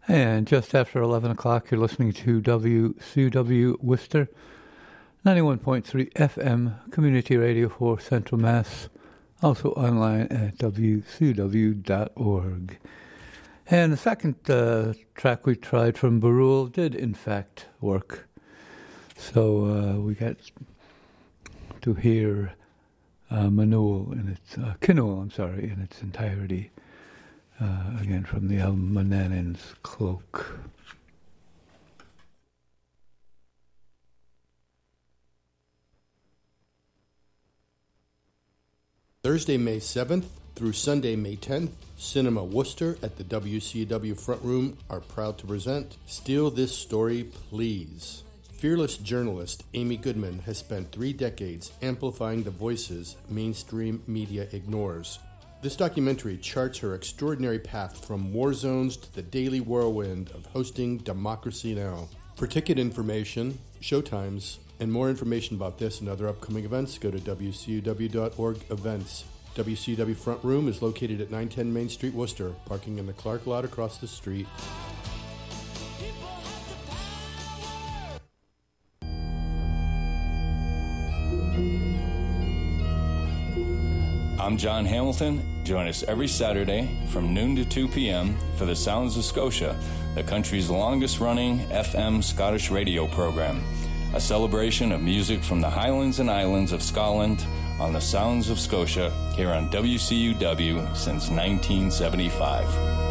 And just after 11 o'clock, you're listening to WCW Worcester, 91.3 FM, community radio for Central Mass, also online at wcw.org. And the second track we tried from Barul did, in fact, work. So we got to hear Kinul in its entirety. Again, from the album Manannan's Cloak. Thursday, May 7th through Sunday, May 10th, Cinema Worcester at the WCW Front Room are proud to present Steal This Story, Please. Fearless journalist Amy Goodman has spent 3 decades amplifying the voices mainstream media ignores. This documentary charts her extraordinary path from war zones to the daily whirlwind of hosting Democracy Now! For ticket information, showtimes, and more information about this and other upcoming events, go to wcuw.org events. WCW Front Room is located at 910 Main Street, Worcester, parking in the Clark lot across the street. I'm John Hamilton. Join us every Saturday from noon to 2 p.m. for the Sounds of Scotia, the country's longest-running FM Scottish radio program, a celebration of music from the Highlands and Islands of Scotland on the Sounds of Scotia here on WCUW since 1975.